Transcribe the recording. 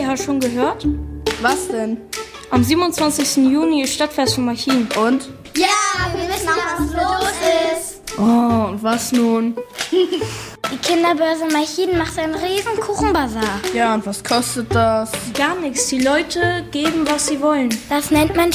hast du schon gehört? Was denn? Am 27. Juni ist Stadtfest von Marchien. Und? Ja, wir wissen auch, was los ist. Oh, und was nun? Die Kinderbörse Marchien macht einen riesen Kuchenbazar. Ja, und was kostet das? Gar nichts. Die Leute geben, was sie wollen. Das nennt man